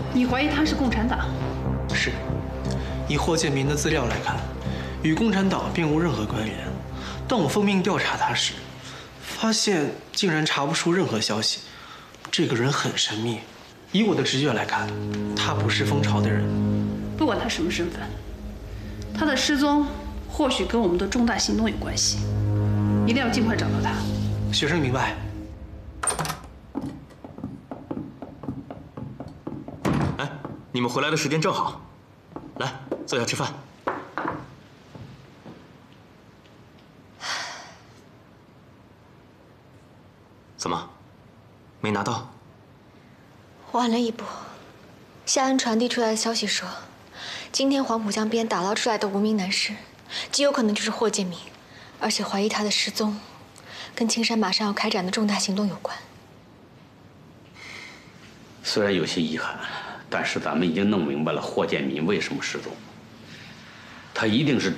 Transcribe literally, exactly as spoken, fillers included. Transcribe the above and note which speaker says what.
Speaker 1: 你怀疑他是共产党？
Speaker 2: 是。以霍建民的资料来看，与共产党并无任何关联。当我奉命调查他时，发现竟然查不出任何消息。这个人很神秘。以我的直觉来看，他不是蜂巢的人。
Speaker 1: 不管他什么身份，他的失踪或许跟我们的重大行动有关系，一定要尽快找到他。
Speaker 2: 学生明白。
Speaker 3: 哎，你们回来的时间正好，来坐下吃饭。怎么，没拿到？
Speaker 4: 晚了一步。夏恩传递出来的消息说，今天黄浦江边打捞出来的无名男尸，极有可能就是霍建民，而且怀疑他的失踪跟青山马上要开展的重大行动有关。
Speaker 5: 虽然有些遗憾，但是咱们已经弄明白了霍建民为什么失踪。他一定是